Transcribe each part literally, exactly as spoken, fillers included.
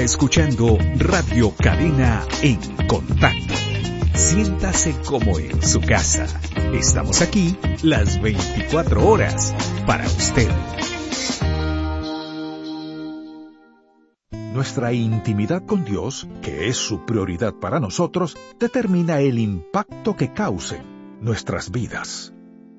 escuchando Radio Cadena en Contacto. Siéntase como en su casa. Estamos aquí las veinticuatro horas para usted. Nuestra intimidad con Dios, que es su prioridad para nosotros, determina el impacto que causen nuestras vidas.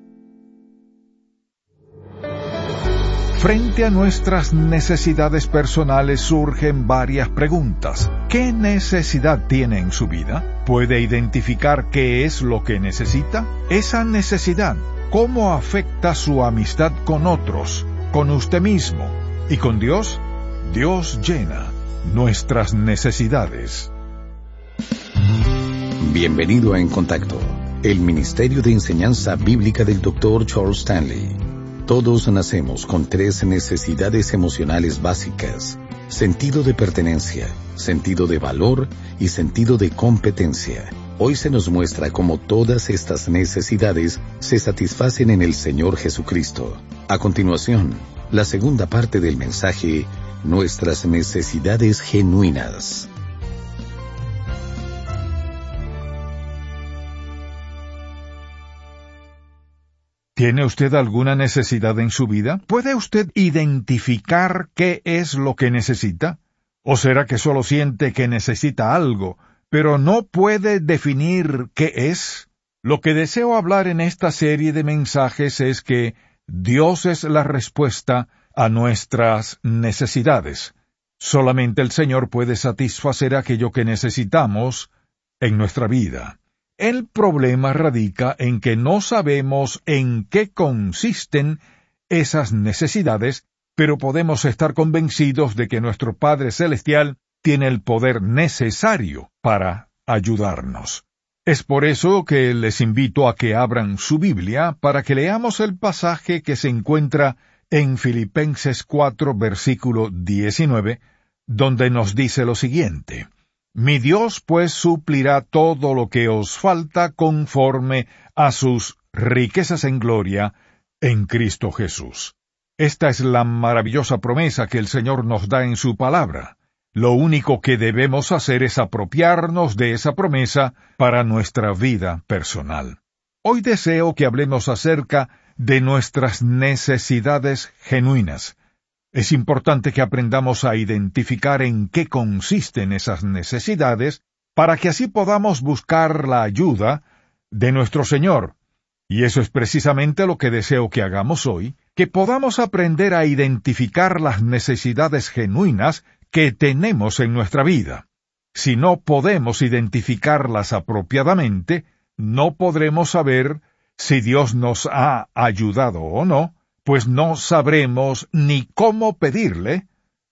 Frente a nuestras necesidades personales surgen varias preguntas. ¿Qué necesidad tiene en su vida? ¿Puede identificar qué es lo que necesita? Esa necesidad, ¿cómo afecta su amistad con otros, con usted mismo y con Dios? Dios llena nuestras necesidades. Bienvenido a En Contacto, el Ministerio de Enseñanza Bíblica del doctor Charles Stanley. Todos nacemos con tres necesidades emocionales básicas: sentido de pertenencia, sentido de valor y sentido de competencia. Hoy se nos muestra cómo todas estas necesidades se satisfacen en el Señor Jesucristo. A continuación, la segunda parte del mensaje, nuestras necesidades genuinas. ¿Tiene usted alguna necesidad en su vida? ¿Puede usted identificar qué es lo que necesita? ¿O será que solo siente que necesita algo, pero no puede definir qué es? Lo que deseo hablar en esta serie de mensajes es que Dios es la respuesta a nuestras necesidades. Solamente el Señor puede satisfacer aquello que necesitamos en nuestra vida. El problema radica en que no sabemos en qué consisten esas necesidades, pero podemos estar convencidos de que nuestro Padre Celestial tiene el poder necesario para ayudarnos. Es por eso que les invito a que abran su Biblia para que leamos el pasaje que se encuentra en Filipenses cuatro, versículo diecinueve, donde nos dice lo siguiente: Mi Dios pues suplirá todo lo que os falta conforme a sus riquezas en gloria en Cristo Jesús. Esta es la maravillosa promesa que el Señor nos da en su palabra. Lo único que debemos hacer es apropiarnos de esa promesa para nuestra vida personal. Hoy deseo que hablemos acerca de nuestras necesidades genuinas. Es importante que aprendamos a identificar en qué consisten esas necesidades para que así podamos buscar la ayuda de nuestro Señor. Y eso es precisamente lo que deseo que hagamos hoy, que podamos aprender a identificar las necesidades genuinas que tenemos en nuestra vida. Si no podemos identificarlas apropiadamente, no podremos saber si Dios nos ha ayudado o no, pues no sabremos ni cómo pedirle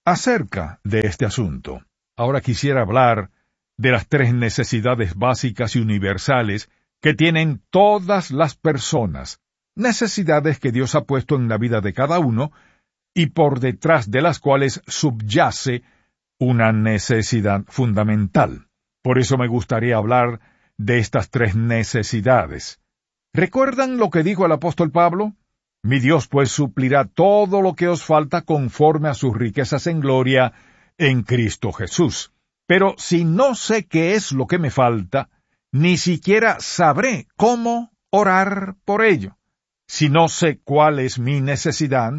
acerca de este asunto. Ahora quisiera hablar de las tres necesidades básicas y universales que tienen todas las personas, necesidades que Dios ha puesto en la vida de cada uno y por detrás de las cuales subyace una necesidad fundamental. Por eso me gustaría hablar de estas tres necesidades. ¿Recuerdan lo que dijo el apóstol Pablo? Mi Dios pues suplirá todo lo que os falta conforme a sus riquezas en gloria en Cristo Jesús. Pero si no sé qué es lo que me falta, ni siquiera sabré cómo orar por ello. Si no sé cuál es mi necesidad,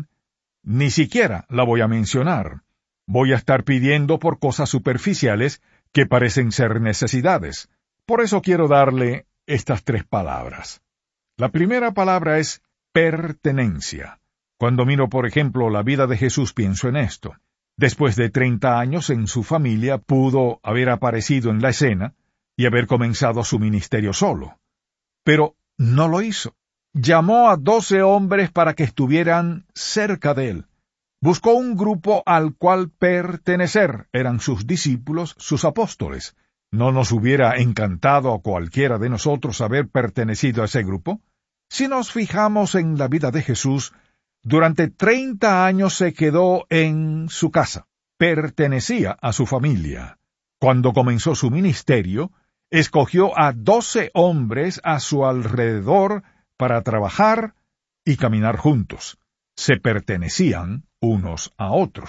ni siquiera la voy a mencionar. Voy a estar pidiendo por cosas superficiales que parecen ser necesidades. Por eso quiero darle estas tres palabras. La primera palabra es pertenencia. Cuando miro, por ejemplo, la vida de Jesús, pienso en esto. Después de treinta años en su familia, pudo haber aparecido en la escena y haber comenzado su ministerio solo. Pero no lo hizo. Llamó a doce hombres para que estuvieran cerca de él. Buscó un grupo al cual pertenecer. Eran sus discípulos, sus apóstoles. ¿No nos hubiera encantado a cualquiera de nosotros haber pertenecido a ese grupo? Si nos fijamos en la vida de Jesús, durante treinta años se quedó en su casa. Pertenecía a su familia. Cuando comenzó su ministerio, escogió a doce hombres a su alrededor para trabajar y caminar juntos. Se pertenecían unos a otros.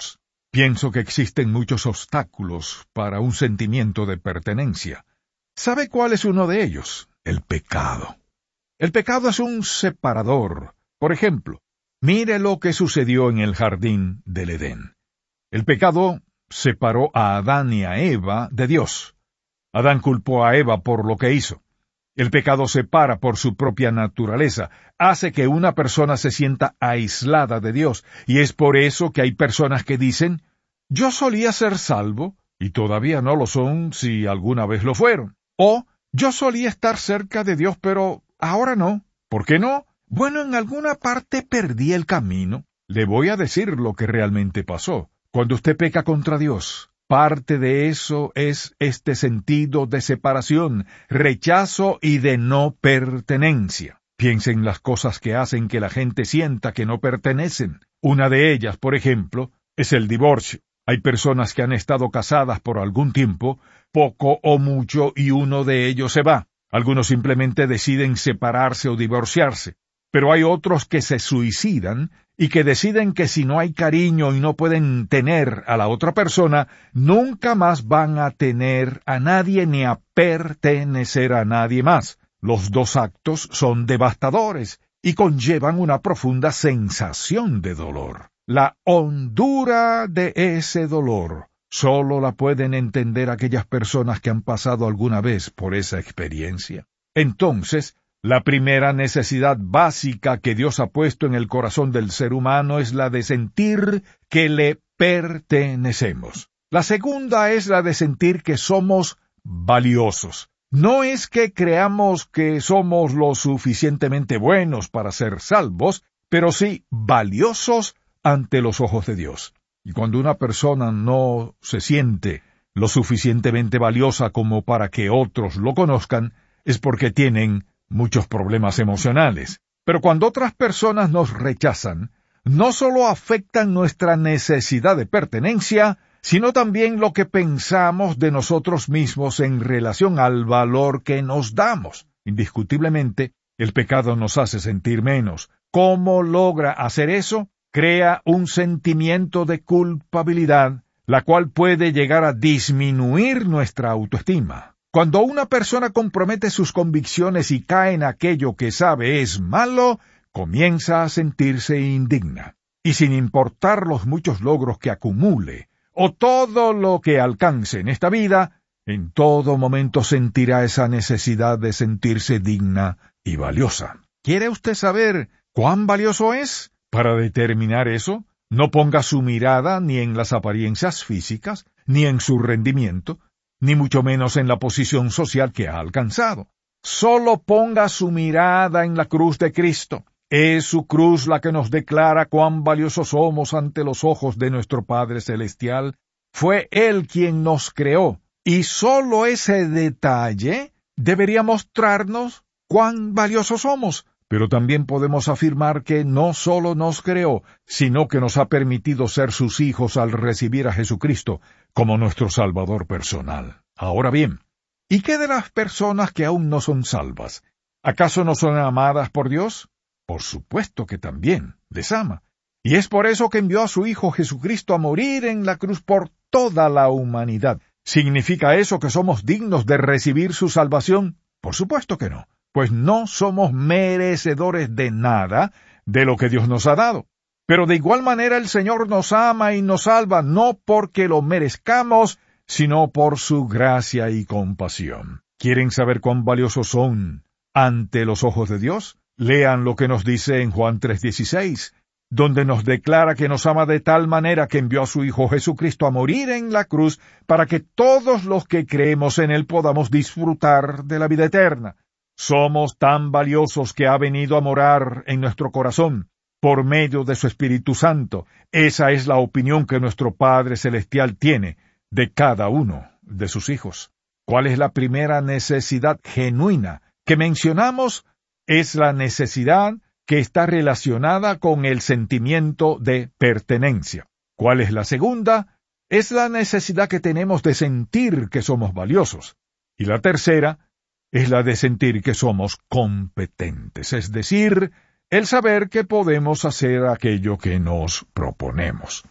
Pienso que existen muchos obstáculos para un sentimiento de pertenencia. ¿Sabe cuál es uno de ellos? El pecado. El pecado es un separador. Por ejemplo, mire lo que sucedió en el jardín del Edén. El pecado separó a Adán y a Eva de Dios. Adán culpó a Eva por lo que hizo. El pecado separa por su propia naturaleza, hace que una persona se sienta aislada de Dios, y es por eso que hay personas que dicen, yo solía ser salvo, y todavía no lo son si alguna vez lo fueron. O, yo solía estar cerca de Dios, pero ahora no. ¿Por qué no? Bueno, en alguna parte perdí el camino. Le voy a decir lo que realmente pasó. Cuando usted peca contra Dios, parte de eso es este sentido de separación, rechazo y de no pertenencia. Piensen en las cosas que hacen que la gente sienta que no pertenecen. Una de ellas, por ejemplo, es el divorcio. Hay personas que han estado casadas por algún tiempo, poco o mucho, y uno de ellos se va. Algunos simplemente deciden separarse o divorciarse. Pero hay otros que se suicidan y que deciden que si no hay cariño y no pueden tener a la otra persona, nunca más van a tener a nadie ni a pertenecer a nadie más. Los dos actos son devastadores y conllevan una profunda sensación de dolor. La hondura de ese dolor solo la pueden entender aquellas personas que han pasado alguna vez por esa experiencia. Entonces, la primera necesidad básica que Dios ha puesto en el corazón del ser humano es la de sentir que le pertenecemos. La segunda es la de sentir que somos valiosos. No es que creamos que somos lo suficientemente buenos para ser salvos, pero sí valiosos ante los ojos de Dios. Y cuando una persona no se siente lo suficientemente valiosa como para que otros lo conozcan, es porque tienen muchos problemas emocionales. Pero cuando otras personas nos rechazan, no solo afectan nuestra necesidad de pertenencia, sino también lo que pensamos de nosotros mismos en relación al valor que nos damos. Indiscutiblemente, el pecado nos hace sentir menos. ¿Cómo logra hacer eso? Crea un sentimiento de culpabilidad, la cual puede llegar a disminuir nuestra autoestima. Cuando una persona compromete sus convicciones y cae en aquello que sabe es malo, comienza a sentirse indigna. Y sin importar los muchos logros que acumule, o todo lo que alcance en esta vida, en todo momento sentirá esa necesidad de sentirse digna y valiosa. ¿Quiere usted saber cuán valioso es? Para determinar eso, no ponga su mirada ni en las apariencias físicas, ni en su rendimiento, ni mucho menos en la posición social que ha alcanzado. Solo ponga su mirada en la cruz de Cristo. Es su cruz la que nos declara cuán valiosos somos ante los ojos de nuestro Padre Celestial. Fue Él quien nos creó, y solo ese detalle debería mostrarnos cuán valiosos somos. Pero también podemos afirmar que no solo nos creó, sino que nos ha permitido ser sus hijos al recibir a Jesucristo como nuestro Salvador personal. Ahora bien, ¿y qué de las personas que aún no son salvas? ¿Acaso no son amadas por Dios? Por supuesto que también les ama. Y es por eso que envió a su Hijo Jesucristo a morir en la cruz por toda la humanidad. ¿Significa eso que somos dignos de recibir su salvación? Por supuesto que no. Pues no somos merecedores de nada de lo que Dios nos ha dado. Pero de igual manera el Señor nos ama y nos salva, no porque lo merezcamos, sino por su gracia y compasión. ¿Quieren saber cuán valiosos son ante los ojos de Dios? Lean lo que nos dice en Juan tres dieciséis, donde nos declara que nos ama de tal manera que envió a su Hijo Jesucristo a morir en la cruz para que todos los que creemos en Él podamos disfrutar de la vida eterna. Somos tan valiosos que ha venido a morar en nuestro corazón por medio de su Espíritu Santo. Esa es la opinión que nuestro Padre Celestial tiene de cada uno de sus hijos. ¿Cuál es la primera necesidad genuina que mencionamos? Es la necesidad que está relacionada con el sentimiento de pertenencia. ¿Cuál es la segunda? Es la necesidad que tenemos de sentir que somos valiosos. Y la tercera es la de sentir que somos competentes, es decir, el saber que podemos hacer aquello que nos proponemos.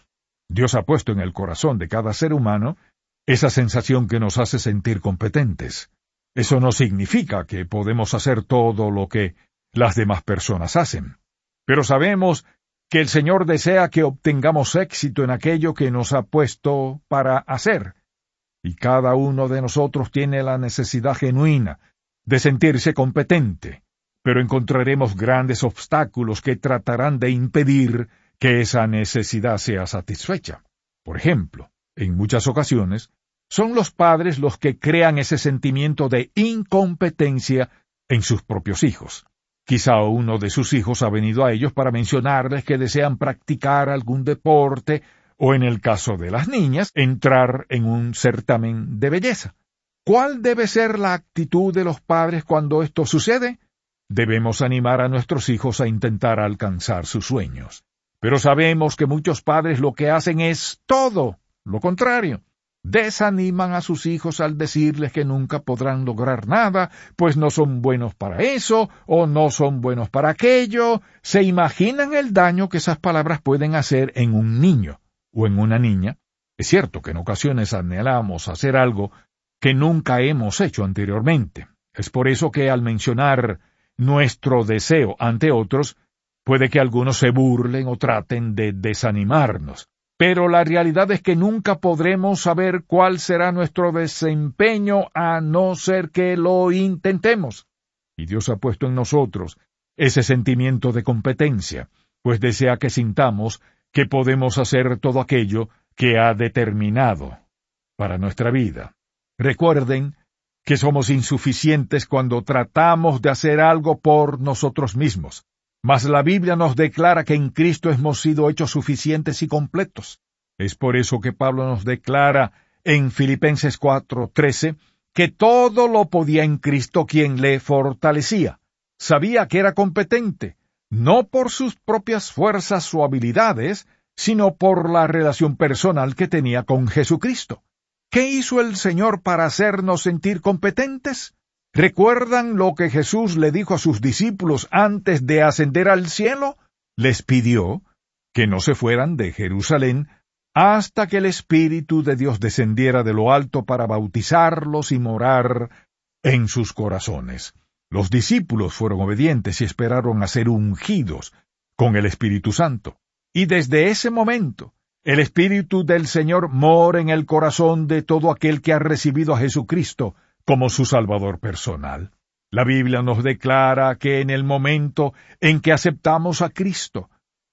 Dios ha puesto en el corazón de cada ser humano esa sensación que nos hace sentir competentes. Eso no significa que podemos hacer todo lo que las demás personas hacen. Pero sabemos que el Señor desea que obtengamos éxito en aquello que nos ha puesto para hacer. Y cada uno de nosotros tiene la necesidad genuina de sentirse competente, pero encontraremos grandes obstáculos que tratarán de impedir que esa necesidad sea satisfecha. Por ejemplo, en muchas ocasiones, son los padres los que crean ese sentimiento de incompetencia en sus propios hijos. Quizá uno de sus hijos ha venido a ellos para mencionarles que desean practicar algún deporte, o en el caso de las niñas, entrar en un certamen de belleza. ¿Cuál debe ser la actitud de los padres cuando esto sucede? Debemos animar a nuestros hijos a intentar alcanzar sus sueños. Pero sabemos que muchos padres lo que hacen es todo lo contrario. Desaniman a sus hijos al decirles que nunca podrán lograr nada, pues no son buenos para eso, o no son buenos para aquello. ¿Se imaginan el daño que esas palabras pueden hacer en un niño o en una niña? Es cierto que en ocasiones anhelamos hacer algo que nunca hemos hecho anteriormente. Es por eso que al mencionar nuestro deseo ante otros, puede que algunos se burlen o traten de desanimarnos. Pero la realidad es que nunca podremos saber cuál será nuestro desempeño a no ser que lo intentemos. Y Dios ha puesto en nosotros ese sentimiento de competencia, pues desea que sintamos que podemos hacer todo aquello que ha determinado para nuestra vida. Recuerden que somos insuficientes cuando tratamos de hacer algo por nosotros mismos. Mas la Biblia nos declara que en Cristo hemos sido hechos suficientes y completos. Es por eso que Pablo nos declara en Filipenses cuatro trece que todo lo podía en Cristo quien le fortalecía. Sabía que era competente, no por sus propias fuerzas o habilidades, sino por la relación personal que tenía con Jesucristo. ¿Qué hizo el Señor para hacernos sentir competentes? ¿Recuerdan lo que Jesús le dijo a sus discípulos antes de ascender al cielo? Les pidió que no se fueran de Jerusalén hasta que el Espíritu de Dios descendiera de lo alto para bautizarlos y morar en sus corazones. Los discípulos fueron obedientes y esperaron a ser ungidos con el Espíritu Santo. Y desde ese momento, el Espíritu del Señor mora en el corazón de todo aquel que ha recibido a Jesucristo como su Salvador personal. La Biblia nos declara que en el momento en que aceptamos a Cristo,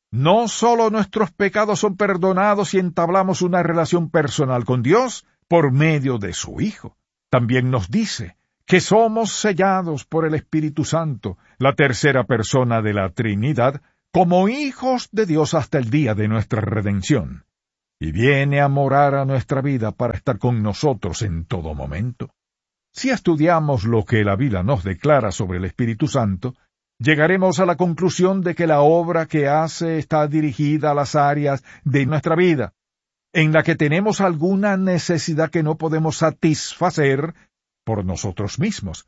no solo nuestros pecados son perdonados y entablamos una relación personal con Dios por medio de su Hijo. También nos dice que somos sellados por el Espíritu Santo, la tercera persona de la Trinidad, como hijos de Dios hasta el día de nuestra redención. Y viene a morar a nuestra vida para estar con nosotros en todo momento. Si estudiamos lo que la Biblia nos declara sobre el Espíritu Santo, llegaremos a la conclusión de que la obra que hace está dirigida a las áreas de nuestra vida, en la que tenemos alguna necesidad que no podemos satisfacer por nosotros mismos.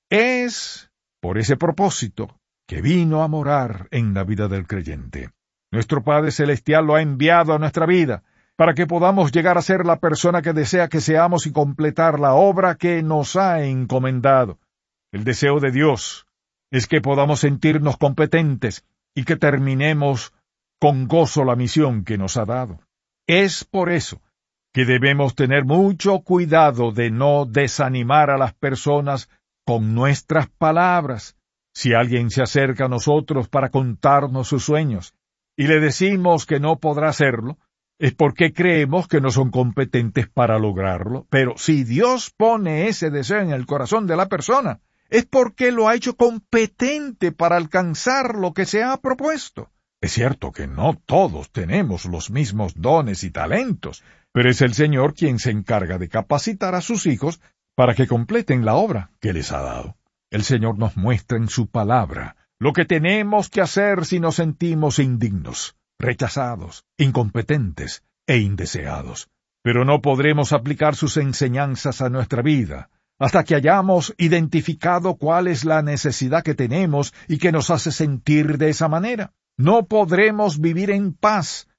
Es por ese propósito que vino a morar en la vida del creyente. Nuestro Padre Celestial lo ha enviado a nuestra vida, para que podamos llegar a ser la persona que desea que seamos y completar la obra que nos ha encomendado. El deseo de Dios es que podamos sentirnos competentes y que terminemos con gozo la misión que nos ha dado. Es por eso que debemos tener mucho cuidado de no desanimar a las personas con nuestras palabras. Si alguien se acerca a nosotros para contarnos sus sueños y le decimos que no podrá hacerlo, es porque creemos que no son competentes para lograrlo. Pero si Dios pone ese deseo en el corazón de la persona, es porque lo ha hecho competente para alcanzar lo que se ha propuesto. Es cierto que no todos tenemos los mismos dones y talentos, pero es el Señor quien se encarga de capacitar a sus hijos para que completen la obra que les ha dado. El Señor nos muestra en su palabra lo que tenemos que hacer si nos sentimos indignos, rechazados, incompetentes e indeseados. Pero no podremos aplicar sus enseñanzas a nuestra vida hasta que hayamos identificado cuál es la necesidad que tenemos y que nos hace sentir de esa manera. No podremos vivir en paz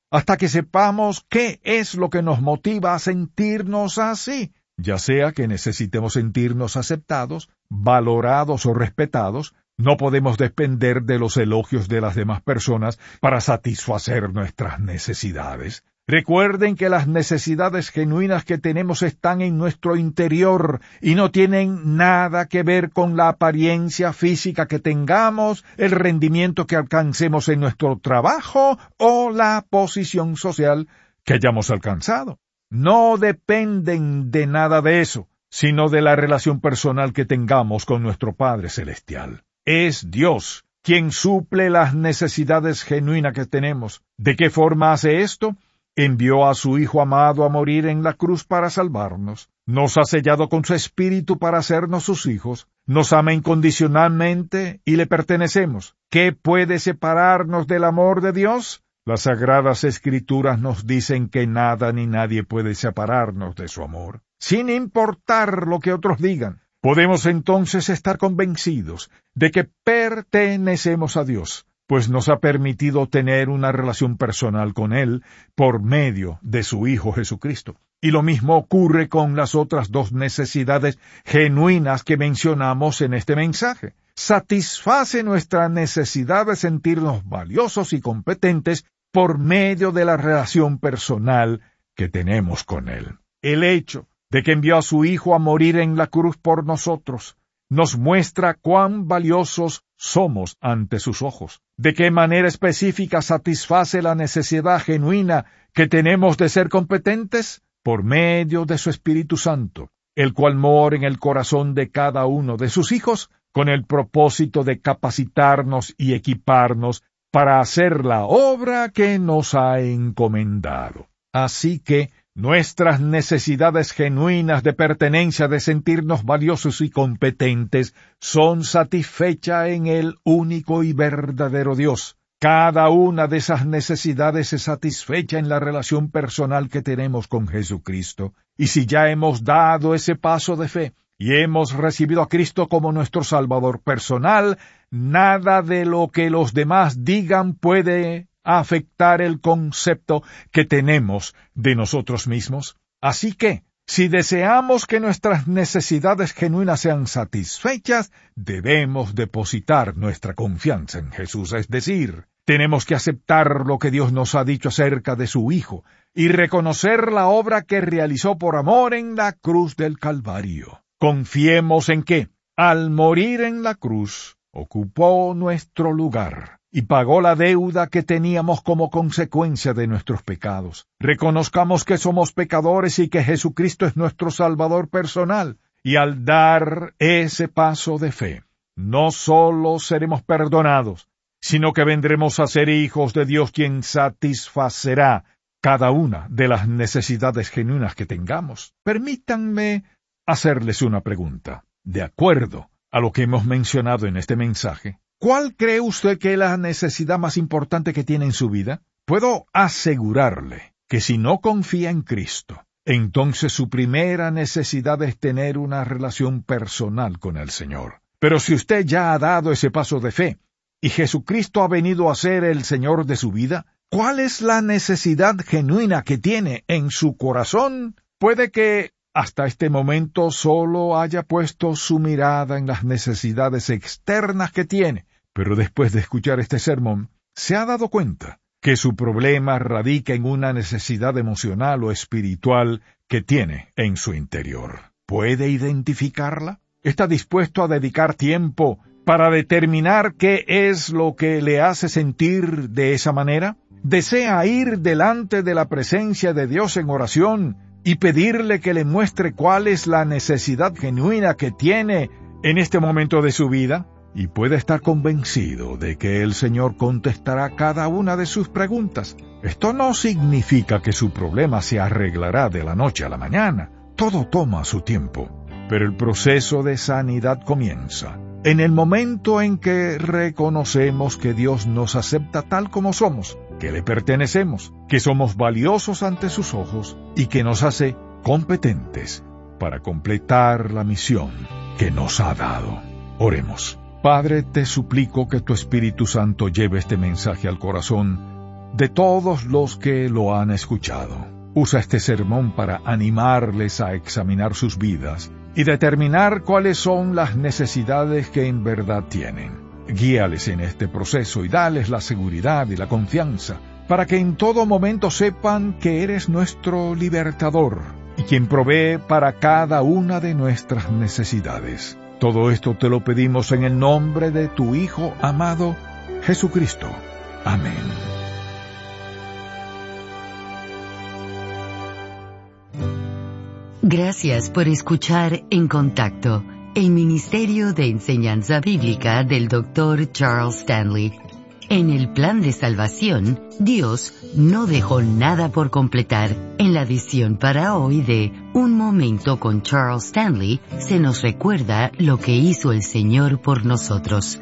hasta que sepamos qué es lo que nos motiva a sentirnos así, ya sea que necesitemos sentirnos aceptados, valorados o respetados. No podemos depender de los elogios de las demás personas para satisfacer nuestras necesidades. Recuerden que las necesidades genuinas que tenemos están en nuestro interior y no tienen nada que ver con la apariencia física que tengamos, el rendimiento que alcancemos en nuestro trabajo o la posición social que hayamos alcanzado. No dependen de nada de eso, sino de la relación personal que tengamos con nuestro Padre Celestial. Es Dios quien suple las necesidades genuinas que tenemos. ¿De qué forma hace esto? Envió a su Hijo amado a morir en la cruz para salvarnos. Nos ha sellado con su Espíritu para hacernos sus hijos. Nos ama incondicionalmente y le pertenecemos. ¿Qué puede separarnos del amor de Dios? Las Sagradas Escrituras nos dicen que nada ni nadie puede separarnos de su amor, sin importar lo que otros digan. Podemos entonces estar convencidos de que pertenecemos a Dios, pues nos ha permitido tener una relación personal con Él por medio de su Hijo Jesucristo. Y lo mismo ocurre con las otras dos necesidades genuinas que mencionamos en este mensaje. Satisface nuestra necesidad de sentirnos valiosos y competentes por medio de la relación personal que tenemos con Él. El hecho de que envió a su Hijo a morir en la cruz por nosotros nos muestra cuán valiosos somos ante sus ojos. De qué manera específica satisface la necesidad genuina que tenemos de ser competentes por medio de su Espíritu Santo, el cual mora en el corazón de cada uno de sus hijos con el propósito de capacitarnos y equiparnos para hacer la obra que nos ha encomendado. Así que nuestras necesidades genuinas de pertenencia, de sentirnos valiosos y competentes, son satisfechas en el único y verdadero Dios. Cada una de esas necesidades es satisfecha en la relación personal que tenemos con Jesucristo. Y si ya hemos dado ese paso de fe y hemos recibido a Cristo como nuestro Salvador personal, nada de lo que los demás digan puede afectar el concepto que tenemos de nosotros mismos. Así que, si deseamos que nuestras necesidades genuinas sean satisfechas, debemos depositar nuestra confianza en Jesús, es decir, tenemos que aceptar lo que Dios nos ha dicho acerca de su Hijo y reconocer la obra que realizó por amor en la cruz del Calvario. Confiemos en que, al morir en la cruz, ocupó nuestro lugar y pagó la deuda que teníamos como consecuencia de nuestros pecados. Reconozcamos que somos pecadores y que Jesucristo es nuestro Salvador personal, y al dar ese paso de fe, no solo seremos perdonados, sino que vendremos a ser hijos de Dios, quien satisfacerá cada una de las necesidades genuinas que tengamos. Permítanme hacerles una pregunta. De acuerdo a lo que hemos mencionado en este mensaje, ¿cuál cree usted que es la necesidad más importante que tiene en su vida? Puedo asegurarle que si no confía en Cristo, entonces su primera necesidad es tener una relación personal con el Señor. Pero si usted ya ha dado ese paso de fe, y Jesucristo ha venido a ser el Señor de su vida, ¿cuál es la necesidad genuina que tiene en su corazón? Puede que hasta este momento solo haya puesto su mirada en las necesidades externas que tiene, pero después de escuchar este sermón, se ha dado cuenta que su problema radica en una necesidad emocional o espiritual que tiene en su interior. ¿Puede identificarla? ¿Está dispuesto a dedicar tiempo para determinar qué es lo que le hace sentir de esa manera? ¿Desea ir delante de la presencia de Dios en oración y pedirle que le muestre cuál es la necesidad genuina que tiene en este momento de su vida? Y puede estar convencido de que el Señor contestará cada una de sus preguntas. Esto no significa que su problema se arreglará de la noche a la mañana. Todo toma su tiempo. Pero el proceso de sanidad comienza en el momento en que reconocemos que Dios nos acepta tal como somos, que le pertenecemos, que somos valiosos ante sus ojos y que nos hace competentes para completar la misión que nos ha dado. Oremos. Padre, te suplico que tu Espíritu Santo lleve este mensaje al corazón de todos los que lo han escuchado. Usa este sermón para animarles a examinar sus vidas y determinar cuáles son las necesidades que en verdad tienen. Guíales en este proceso y dales la seguridad y la confianza para que en todo momento sepan que eres nuestro libertador y quien provee para cada una de nuestras necesidades. Todo esto te lo pedimos en el nombre de tu Hijo amado, Jesucristo. Amén. Gracias por escuchar En Contacto, el Ministerio de Enseñanza Bíblica del doctor Charles Stanley. En el plan de salvación, Dios no dejó nada por completar. En la edición para hoy de Un Momento con Charles Stanley, se nos recuerda lo que hizo el Señor por nosotros.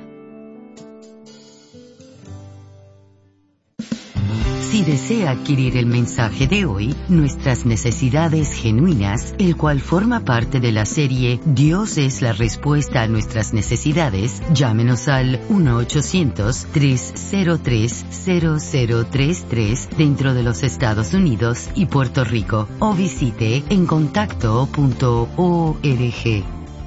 Si desea adquirir el mensaje de hoy, Nuestras Necesidades Genuinas, el cual forma parte de la serie Dios es la respuesta a nuestras necesidades, llámenos al uno ochocientos, tres cero tres, cero cero tres tres dentro de los Estados Unidos y Puerto Rico, o visite en contacto punto org.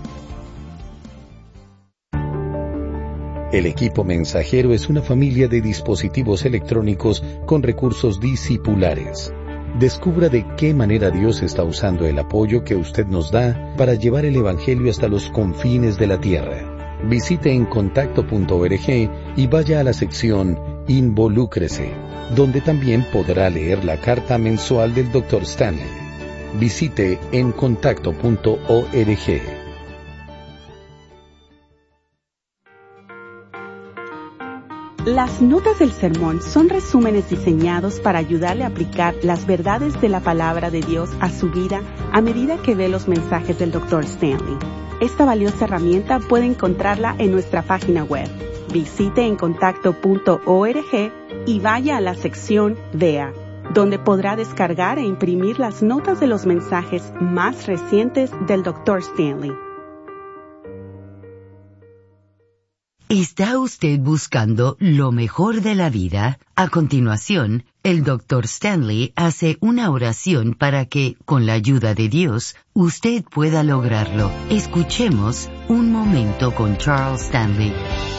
El equipo mensajero es una familia de dispositivos electrónicos con recursos discipulares. Descubra de qué manera Dios está usando el apoyo que usted nos da para llevar el Evangelio hasta los confines de la tierra. Visite en contacto punto org y vaya a la sección Involúcrese, donde también podrá leer la carta mensual del doctor Stanley. Visite en contacto punto org. Las notas del sermón son resúmenes diseñados para ayudarle a aplicar las verdades de la palabra de Dios a su vida a medida que ve los mensajes del doctor Stanley. Esta valiosa herramienta puede encontrarla en nuestra página web. Visite en contacto punto org y vaya a la sección Vea, donde podrá descargar e imprimir las notas de los mensajes más recientes del doctor Stanley. ¿Está usted buscando lo mejor de la vida? A continuación, el doctor Stanley hace una oración para que, con la ayuda de Dios, usted pueda lograrlo. Escuchemos Un Momento con Charles Stanley.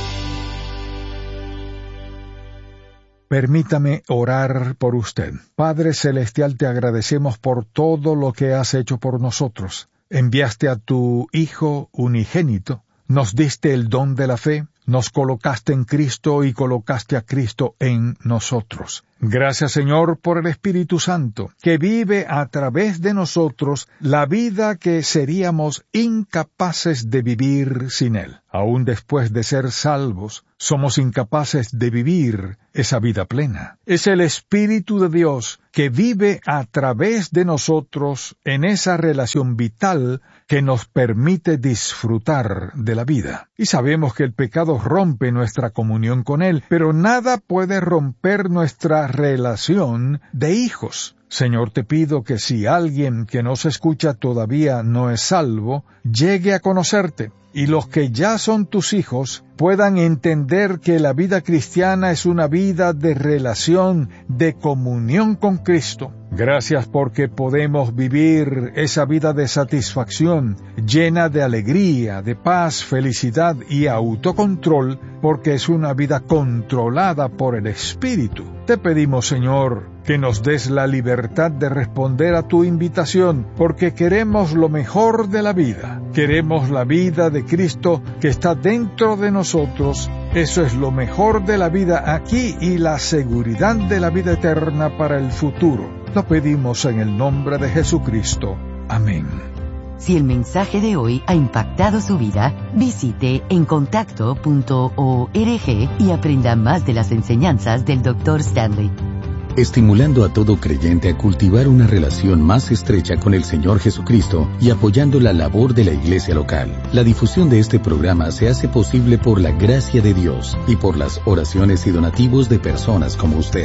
Permítame orar por usted. Padre Celestial, te agradecemos por todo lo que has hecho por nosotros. Enviaste a tu Hijo unigénito, nos diste el don de la fe, nos colocaste en Cristo y colocaste a Cristo en nosotros. Gracias, Señor, por el Espíritu Santo, que vive a través de nosotros la vida que seríamos incapaces de vivir sin Él. Aún después de ser salvos, somos incapaces de vivir esa vida plena. Es el Espíritu de Dios que vive a través de nosotros en esa relación vital que nos permite disfrutar de la vida. Y sabemos que el pecado rompe nuestra comunión con Él, pero nada puede romper nuestra relación de hijos. Señor, te pido que si alguien que nos escucha todavía no es salvo, llegue a conocerte, y los que ya son tus hijos puedan entender que la vida cristiana es una vida de relación, de comunión con Cristo. Gracias porque podemos vivir esa vida de satisfacción, llena de alegría, de paz, felicidad y autocontrol, porque es una vida controlada por el Espíritu. Te pedimos, Señor, que nos des la libertad de responder a tu invitación, porque queremos lo mejor de la vida. Queremos la vida de Cristo que está dentro de nosotros. Eso es lo mejor de la vida aquí y la seguridad de la vida eterna para el futuro. Lo pedimos en el nombre de Jesucristo. Amén. Si el mensaje de hoy ha impactado su vida, visite en contacto punto org y aprenda más de las enseñanzas del doctor Stanley. Estimulando a todo creyente a cultivar una relación más estrecha con el Señor Jesucristo y apoyando la labor de la iglesia local. La difusión de este programa se hace posible por la gracia de Dios y por las oraciones y donativos de personas como usted.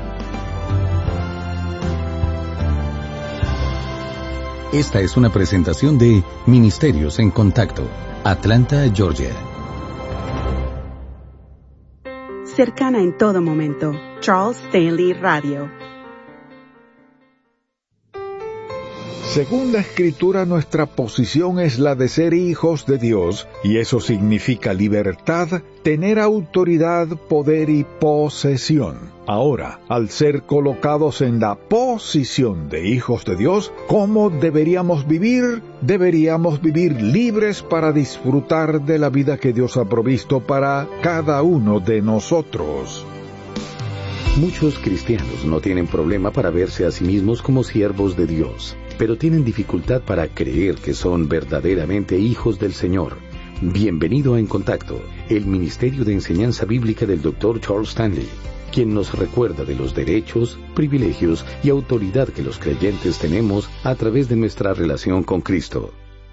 Esta es una presentación de Ministerios en Contacto, Atlanta, Georgia. cercana en todo momento. Charles Stanley Radio. Según la Escritura, nuestra posición es la de ser hijos de Dios, y eso significa libertad, tener autoridad, poder y posesión. Ahora, al ser colocados en la posición de hijos de Dios, ¿cómo deberíamos vivir? Deberíamos vivir libres para disfrutar de la vida que Dios ha provisto para cada uno de nosotros. Muchos cristianos no tienen problema para verse a sí mismos como siervos de Dios, pero tienen dificultad para creer que son verdaderamente hijos del Señor. Bienvenido a En Contacto, el Ministerio de Enseñanza Bíblica del doctor Charles Stanley, quien nos recuerda de los derechos, privilegios y autoridad que los creyentes tenemos a través de nuestra relación con Cristo.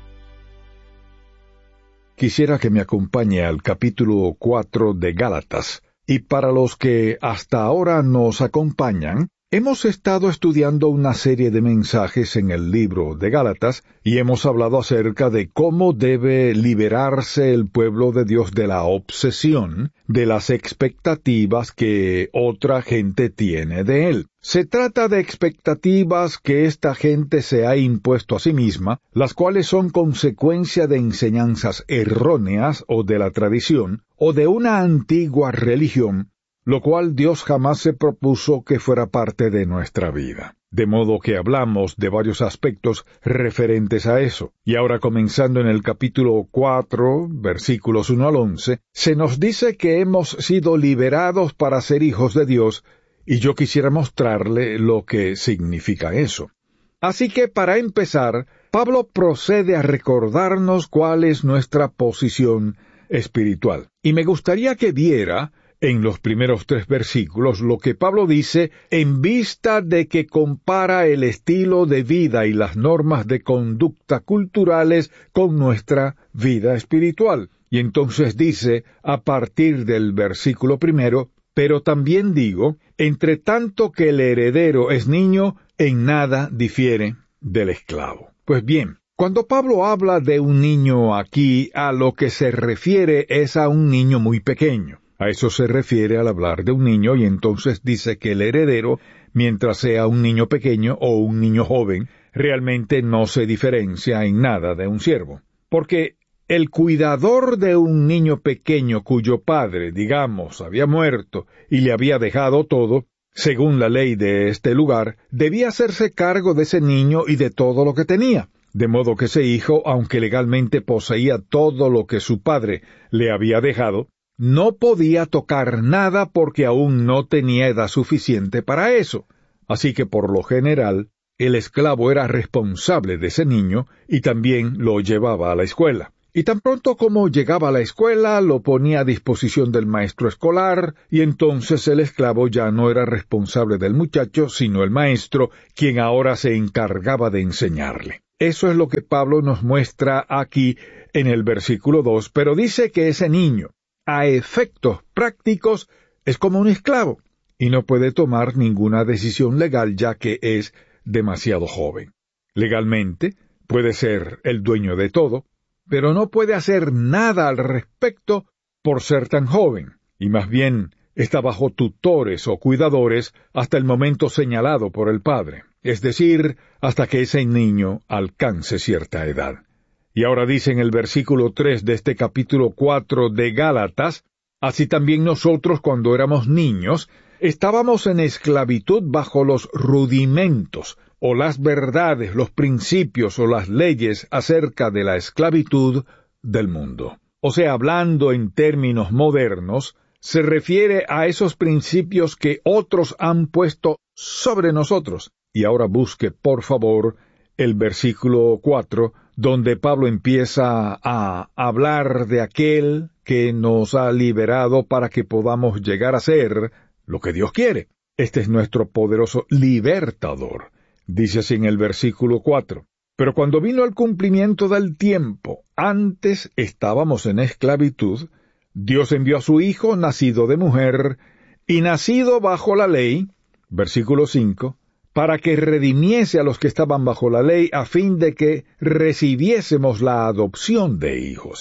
Quisiera que me acompañe al capítulo cuatro de Gálatas. Y para los que hasta ahora nos acompañan, hemos estado estudiando una serie de mensajes en el libro de Gálatas y hemos hablado acerca de cómo debe liberarse el pueblo de Dios de la obsesión, de las expectativas que otra gente tiene de él. Se trata de expectativas que esta gente se ha impuesto a sí misma, las cuales son consecuencia de enseñanzas erróneas o de la tradición, o de una antigua religión, lo cual Dios jamás se propuso que fuera parte de nuestra vida. De modo que hablamos de varios aspectos referentes a eso. Y ahora, comenzando en el capítulo cuatro, versículos uno al once, se nos dice que hemos sido liberados para ser hijos de Dios, y yo quisiera mostrarle lo que significa eso. Así que, para empezar, Pablo procede a recordarnos cuál es nuestra posición espiritual. Y me gustaría que viera en los primeros tres versículos lo que Pablo dice en vista de que compara el estilo de vida y las normas de conducta culturales con nuestra vida espiritual. Y entonces dice, a partir del versículo primero, pero también digo, entre tanto que el heredero es niño, en nada difiere del esclavo. Pues bien, cuando Pablo habla de un niño aquí, a lo que se refiere es a un niño muy pequeño. A eso se refiere al hablar de un niño, y entonces dice que el heredero, mientras sea un niño pequeño o un niño joven, realmente no se diferencia en nada de un siervo. Porque el cuidador de un niño pequeño cuyo padre, digamos, había muerto y le había dejado todo, según la ley de este lugar, debía hacerse cargo de ese niño y de todo lo que tenía. De modo que ese hijo, aunque legalmente poseía todo lo que su padre le había dejado, no podía tocar nada porque aún no tenía edad suficiente para eso. Así que por lo general, el esclavo era responsable de ese niño y también lo llevaba a la escuela. Y tan pronto como llegaba a la escuela, lo ponía a disposición del maestro escolar, y entonces el esclavo ya no era responsable del muchacho, sino el maestro, quien ahora se encargaba de enseñarle. Eso es lo que Pablo nos muestra aquí en el versículo dos, pero dice que ese niño, a efectos prácticos, es como un esclavo, y no puede tomar ninguna decisión legal ya que es demasiado joven. Legalmente, puede ser el dueño de todo, pero no puede hacer nada al respecto por ser tan joven, y más bien está bajo tutores o cuidadores hasta el momento señalado por el padre, es decir, hasta que ese niño alcance cierta edad. Y ahora dice en el versículo tres de este capítulo cuatro de Gálatas, así también nosotros cuando éramos niños, estábamos en esclavitud bajo los rudimentos, o las verdades, los principios o las leyes acerca de la esclavitud del mundo. O sea, hablando en términos modernos, se refiere a esos principios que otros han puesto sobre nosotros. Y ahora busque, por favor, el versículo cuatro, donde Pablo empieza a hablar de aquel que nos ha liberado para que podamos llegar a ser lo que Dios quiere. Este es nuestro poderoso libertador. Dice así en el versículo cuatro, pero cuando vino el cumplimiento del tiempo, antes estábamos en esclavitud, Dios envió a su Hijo, nacido de mujer, y nacido bajo la ley, versículo cinco, para que redimiese a los que estaban bajo la ley, a fin de que recibiésemos la adopción de hijos.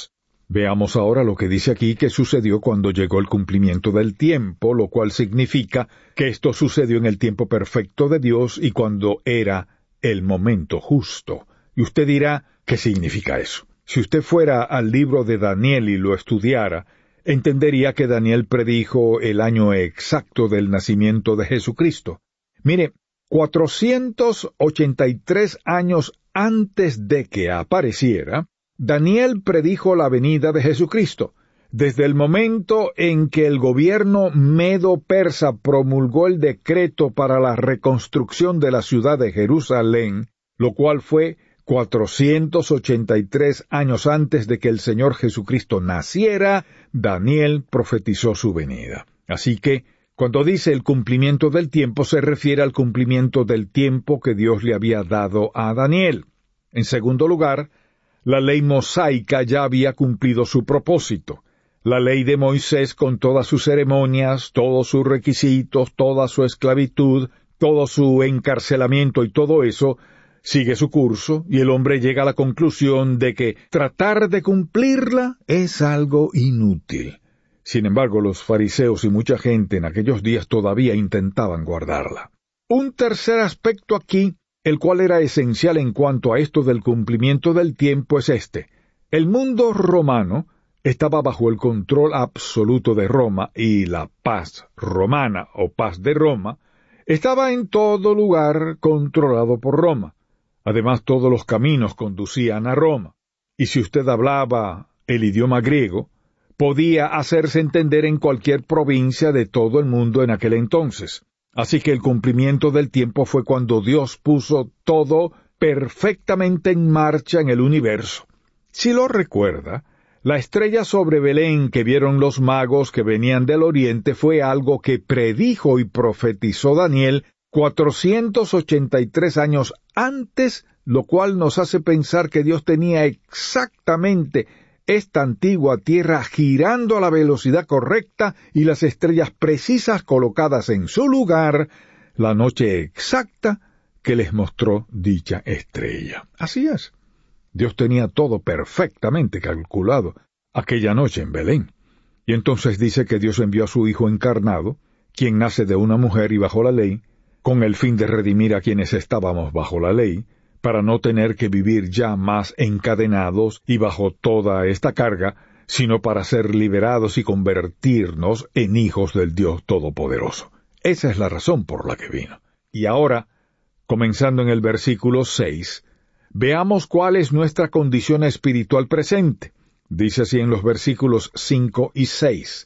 Veamos ahora lo que dice aquí que sucedió cuando llegó el cumplimiento del tiempo, lo cual significa que esto sucedió en el tiempo perfecto de Dios y cuando era el momento justo. Y usted dirá, ¿qué significa eso? Si usted fuera al libro de Daniel y lo estudiara, entendería que Daniel predijo el año exacto del nacimiento de Jesucristo. Mire, cuatrocientos ochenta y tres años antes de que apareciera, Daniel predijo la venida de Jesucristo. Desde el momento en que el gobierno medo-persa promulgó el decreto para la reconstrucción de la ciudad de Jerusalén, lo cual fue cuatrocientos ochenta y tres años antes de que el Señor Jesucristo naciera, Daniel profetizó su venida. Así que, cuando dice el cumplimiento del tiempo, se refiere al cumplimiento del tiempo que Dios le había dado a Daniel. En segundo lugar, la ley mosaica ya había cumplido su propósito. La ley de Moisés, con todas sus ceremonias, todos sus requisitos, toda su esclavitud, todo su encarcelamiento y todo eso, sigue su curso, y el hombre llega a la conclusión de que tratar de cumplirla es algo inútil. Sin embargo, los fariseos y mucha gente en aquellos días todavía intentaban guardarla. Un tercer aspecto aquí, el cual era esencial en cuanto a esto del cumplimiento del tiempo, es este. El mundo romano estaba bajo el control absoluto de Roma, y la paz romana o paz de Roma estaba en todo lugar controlado por Roma. Además, todos los caminos conducían a Roma. Y si usted hablaba el idioma griego, podía hacerse entender en cualquier provincia de todo el mundo en aquel entonces. Así que el cumplimiento del tiempo fue cuando Dios puso todo perfectamente en marcha en el universo. Si lo recuerda, la estrella sobre Belén que vieron los magos que venían del oriente fue algo que predijo y profetizó Daniel cuatrocientos ochenta y tres años antes, lo cual nos hace pensar que Dios tenía exactamente esta antigua tierra girando a la velocidad correcta y las estrellas precisas colocadas en su lugar la noche exacta que les mostró dicha estrella. Así es. Dios tenía todo perfectamente calculado aquella noche en Belén. Y entonces dice que Dios envió a su Hijo encarnado, quien nace de una mujer y bajo la ley, con el fin de redimir a quienes estábamos bajo la ley, para no tener que vivir ya más encadenados y bajo toda esta carga, sino para ser liberados y convertirnos en hijos del Dios Todopoderoso. Esa es la razón por la que vino. Y ahora, comenzando en el versículo seis, veamos cuál es nuestra condición espiritual presente. Dice así en los versículos cinco y seis.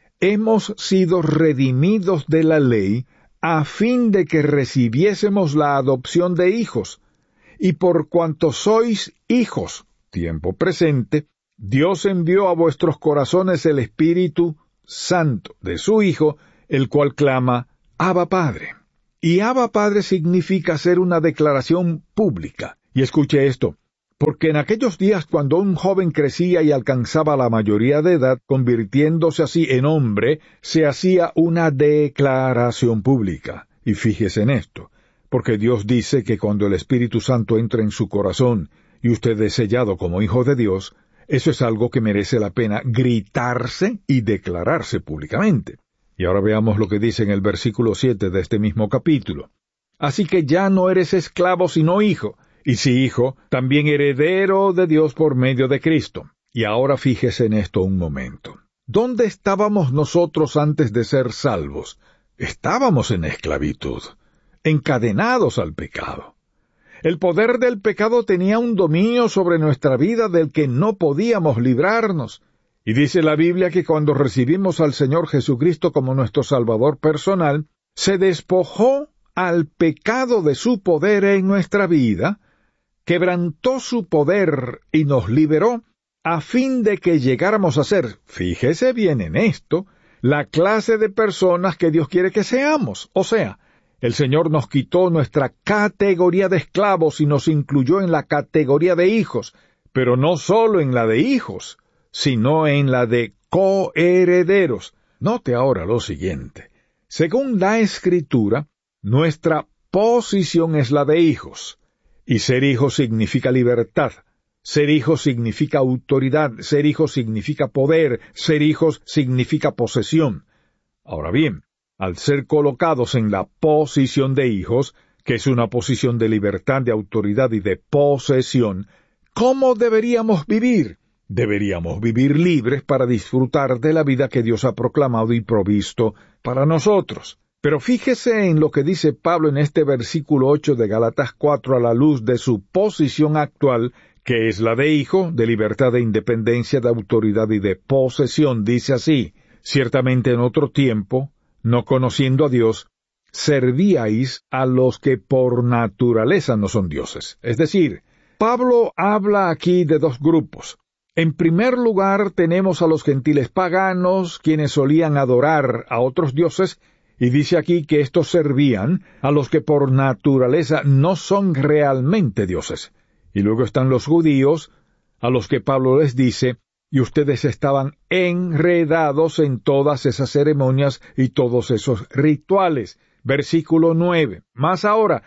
Hemos sido redimidos de la ley a fin de que recibiésemos la adopción de hijos. Y por cuanto sois hijos, tiempo presente, Dios envió a vuestros corazones el Espíritu Santo de su Hijo, el cual clama, Abba Padre. Y Abba Padre significa hacer una declaración pública. Y escuche esto, porque en aquellos días cuando un joven crecía y alcanzaba la mayoría de edad, convirtiéndose así en hombre, se hacía una declaración pública. Y fíjese en esto, porque Dios dice que cuando el Espíritu Santo entra en su corazón y usted es sellado como hijo de Dios, eso es algo que merece la pena gritarse y declararse públicamente. Y ahora veamos lo que dice en el versículo siete de este mismo capítulo. Así que ya no eres esclavo sino hijo, y si hijo, también heredero de Dios por medio de Cristo. Y ahora fíjese en esto un momento. ¿Dónde estábamos nosotros antes de ser salvos? Estábamos en esclavitud, encadenados al pecado. El poder del pecado tenía un dominio sobre nuestra vida del que no podíamos librarnos. Y dice la Biblia que cuando recibimos al Señor Jesucristo como nuestro Salvador personal, se despojó al pecado de su poder en nuestra vida, quebrantó su poder y nos liberó, a fin de que llegáramos a ser, fíjese bien en esto, la clase de personas que Dios quiere que seamos. O sea, el Señor nos quitó nuestra categoría de esclavos y nos incluyó en la categoría de hijos, pero no solo en la de hijos, sino en la de coherederos. Note ahora lo siguiente. Según la Escritura, nuestra posición es la de hijos, y ser hijo significa libertad. Ser hijo significa autoridad, ser hijo significa poder, ser hijos significa posesión. Ahora bien, al ser colocados en la posición de hijos, que es una posición de libertad, de autoridad y de posesión, ¿cómo deberíamos vivir? Deberíamos vivir libres para disfrutar de la vida que Dios ha proclamado y provisto para nosotros. Pero fíjese en lo que dice Pablo en este versículo ocho de Gálatas cuatro a la luz de su posición actual, que es la de hijo, de libertad, de independencia, de autoridad y de posesión. Dice así: ciertamente en otro tiempo, no conociendo a Dios, servíais a los que por naturaleza no son dioses. Es decir, Pablo habla aquí de dos grupos. En primer lugar tenemos a los gentiles paganos, quienes solían adorar a otros dioses, y dice aquí que estos servían a los que por naturaleza no son realmente dioses. Y luego están los judíos, a los que Pablo les dice: y ustedes estaban enredados en todas esas ceremonias y todos esos rituales. Versículo nueve. Más ahora,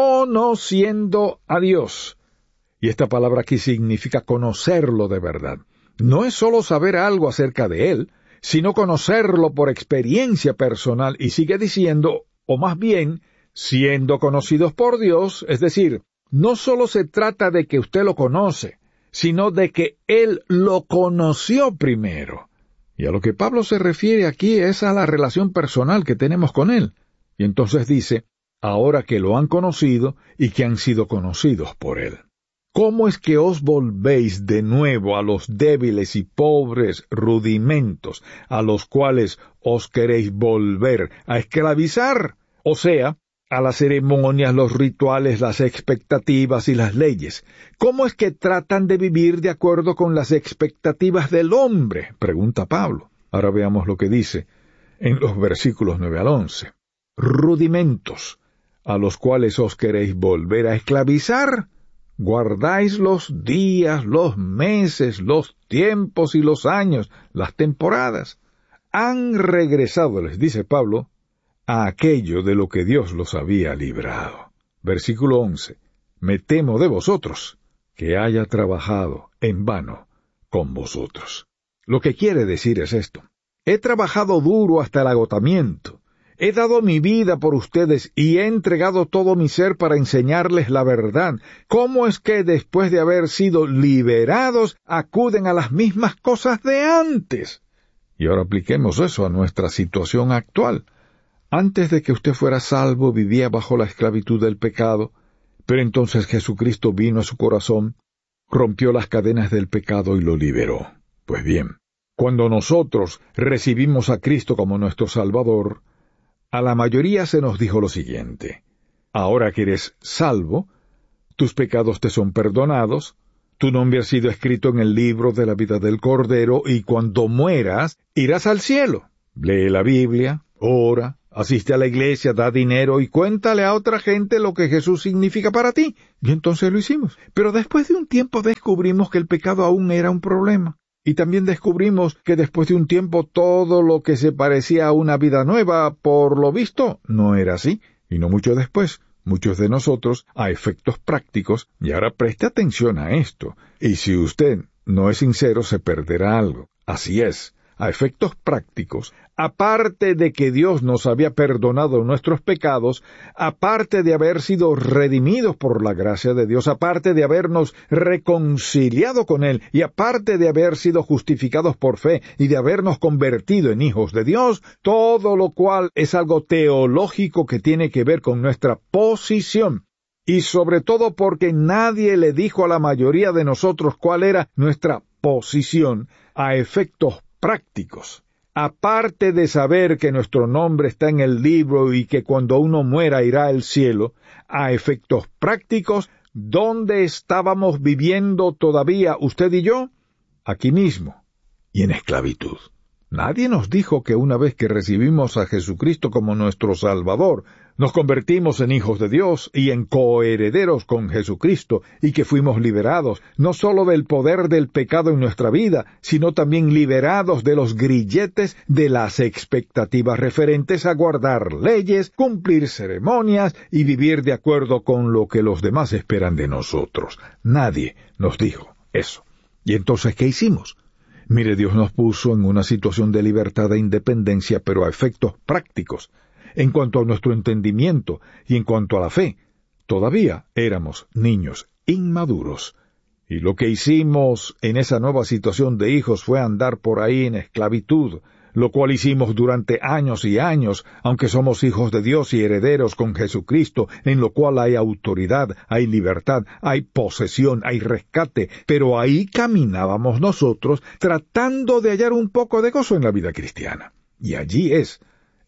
conociendo a Dios. Y esta palabra aquí significa conocerlo de verdad. No es solo saber algo acerca de Él, sino conocerlo por experiencia personal. Y sigue diciendo, o más bien, siendo conocidos por Dios, es decir, no solo se trata de que usted lo conoce, sino de que Él lo conoció primero. Y a lo que Pablo se refiere aquí es a la relación personal que tenemos con Él. Y entonces dice, ahora que lo han conocido y que han sido conocidos por Él. ¿Cómo es que os volvéis de nuevo a los débiles y pobres rudimentos a los cuales os queréis volver a esclavizar? O sea, a las ceremonias, los rituales, las expectativas y las leyes. ¿Cómo es que tratan de vivir de acuerdo con las expectativas del hombre?, pregunta Pablo. Ahora veamos lo que dice en los versículos nueve al once. Rudimentos, a los cuales os queréis volver a esclavizar. Guardáis los días, los meses, los tiempos y los años, las temporadas. Han regresado, les dice Pablo, a aquello de lo que Dios los había librado. Versículo once. Me temo de vosotros que haya trabajado en vano con vosotros. Lo que quiere decir es esto. He trabajado duro hasta el agotamiento. He dado mi vida por ustedes y he entregado todo mi ser para enseñarles la verdad. ¿Cómo es que después de haber sido liberados acuden a las mismas cosas de antes? Y ahora apliquemos eso a nuestra situación actual. Antes de que usted fuera salvo, vivía bajo la esclavitud del pecado, pero entonces Jesucristo vino a su corazón, rompió las cadenas del pecado y lo liberó. Pues bien, cuando nosotros recibimos a Cristo como nuestro Salvador, a la mayoría se nos dijo lo siguiente: ahora que eres salvo, tus pecados te son perdonados, tu nombre ha sido escrito en el libro de la vida del Cordero, y cuando mueras, irás al cielo. Lee la Biblia, ora, asiste a la iglesia, da dinero y cuéntale a otra gente lo que Jesús significa para ti. Y entonces lo hicimos. Pero después de un tiempo descubrimos que el pecado aún era un problema. Y también descubrimos que después de un tiempo todo lo que se parecía a una vida nueva, por lo visto, no era así. Y no mucho después, muchos de nosotros, a efectos prácticos, y ahora preste atención a esto, y si usted no es sincero se perderá algo. Así es. A efectos prácticos, aparte de que Dios nos había perdonado nuestros pecados, aparte de haber sido redimidos por la gracia de Dios, aparte de habernos reconciliado con Él, y aparte de haber sido justificados por fe y de habernos convertido en hijos de Dios, todo lo cual es algo teológico que tiene que ver con nuestra posición. Y sobre todo porque nadie le dijo a la mayoría de nosotros cuál era nuestra posición a efectos prácticos. Aparte de saber que nuestro nombre está en el libro y que cuando uno muera irá al cielo, a efectos prácticos, ¿dónde estábamos viviendo todavía usted y yo? Aquí mismo, y en esclavitud. Nadie nos dijo que una vez que recibimos a Jesucristo como nuestro Salvador, nos convertimos en hijos de Dios y en coherederos con Jesucristo, y que fuimos liberados, no solo del poder del pecado en nuestra vida, sino también liberados de los grilletes de las expectativas referentes a guardar leyes, cumplir ceremonias y vivir de acuerdo con lo que los demás esperan de nosotros. Nadie nos dijo eso. ¿Y entonces qué hicimos? Mire, Dios nos puso en una situación de libertad e independencia, pero a efectos prácticos. En cuanto a nuestro entendimiento y en cuanto a la fe, todavía éramos niños inmaduros. Y lo que hicimos en esa nueva situación de hijos fue andar por ahí en esclavitud, lo cual hicimos durante años y años, aunque somos hijos de Dios y herederos con Jesucristo, en lo cual hay autoridad, hay libertad, hay posesión, hay rescate, pero ahí caminábamos nosotros tratando de hallar un poco de gozo en la vida cristiana. Y allí es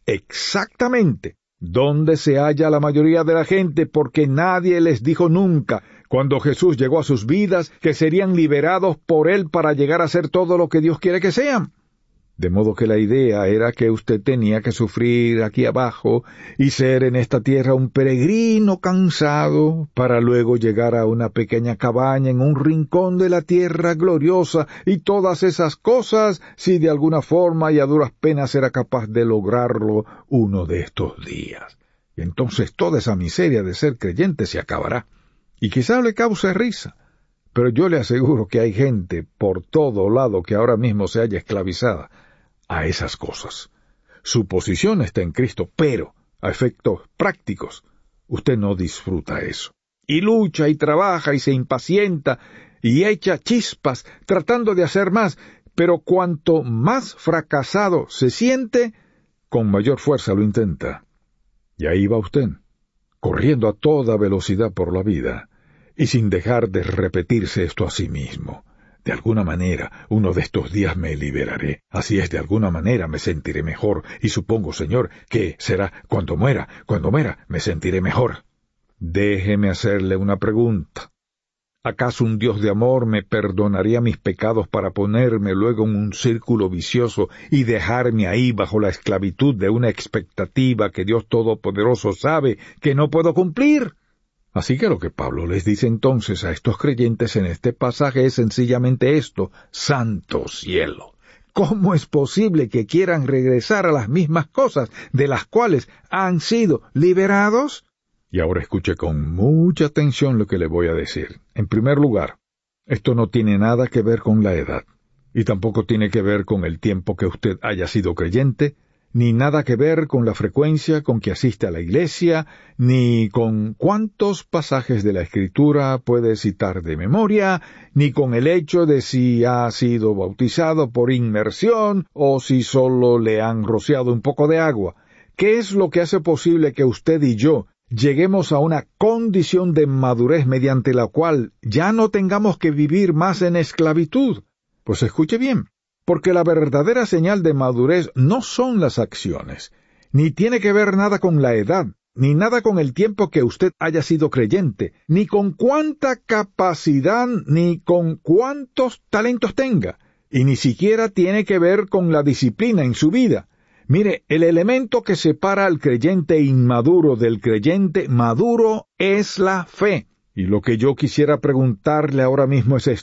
exactamente donde se halla la mayoría de la gente, porque nadie les dijo nunca, cuando Jesús llegó a sus vidas, que serían liberados por Él para llegar a ser todo lo que Dios quiere que sean. De modo que la idea era que usted tenía que sufrir aquí abajo y ser en esta tierra un peregrino cansado para luego llegar a una pequeña cabaña en un rincón de la tierra gloriosa, y todas esas cosas si de alguna forma y a duras penas era capaz de lograrlo uno de estos días. Y entonces toda esa miseria de ser creyente se acabará. Y quizá le cause risa, pero yo le aseguro que hay gente por todo lado que ahora mismo se halla esclavizada a esas cosas. Su posición está en Cristo, pero a efectos prácticos usted no disfruta eso. Y lucha y trabaja y se impacienta y echa chispas tratando de hacer más, pero cuanto más fracasado se siente, con mayor fuerza lo intenta. Y ahí va usted, corriendo a toda velocidad por la vida, y sin dejar de repetirse esto a sí mismo. De alguna manera, uno de estos días me liberaré. Así es, de alguna manera me sentiré mejor. Y supongo, Señor, que será cuando muera. Cuando muera, me sentiré mejor. Déjeme hacerle una pregunta. ¿Acaso un Dios de amor me perdonaría mis pecados para ponerme luego en un círculo vicioso y dejarme ahí bajo la esclavitud de una expectativa que Dios Todopoderoso sabe que no puedo cumplir? Así que lo que Pablo les dice entonces a estos creyentes en este pasaje es sencillamente esto: santo cielo. ¿Cómo es posible que quieran regresar a las mismas cosas de las cuales han sido liberados? Y ahora escuche con mucha atención lo que le voy a decir. En primer lugar, esto no tiene nada que ver con la edad, y tampoco tiene que ver con el tiempo que usted haya sido creyente, ni nada que ver con la frecuencia con que asiste a la iglesia, ni con cuántos pasajes de la Escritura puede citar de memoria, ni con el hecho de si ha sido bautizado por inmersión o si solo le han rociado un poco de agua. ¿Qué es lo que hace posible que usted y yo lleguemos a una condición de madurez mediante la cual ya no tengamos que vivir más en esclavitud? Pues escuche bien. Porque la verdadera señal de madurez no son las acciones, ni tiene que ver nada con la edad, ni nada con el tiempo que usted haya sido creyente, ni con cuánta capacidad, ni con cuántos talentos tenga, y ni siquiera tiene que ver con la disciplina en su vida. Mire, el elemento que separa al creyente inmaduro del creyente maduro es la fe. Y lo que yo quisiera preguntarle ahora mismo es esto: